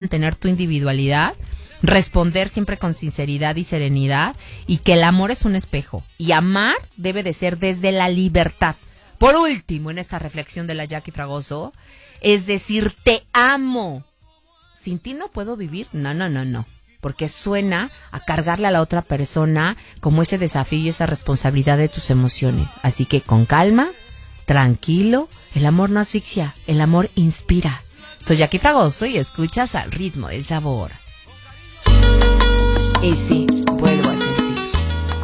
mantener tu individualidad, responder siempre con sinceridad y serenidad, y que el amor es un espejo y amar debe de ser desde la libertad. Por último, en esta reflexión de la Jackie Fragoso, es decir, te amo. Sin ti no puedo vivir. No. Porque suena a cargarle a la otra persona como ese desafío y esa responsabilidad de tus emociones. Así que con calma, tranquilo, el amor no asfixia, el amor inspira. Soy Jackie Fragoso y escuchas Al Ritmo del Sabor. Y sí,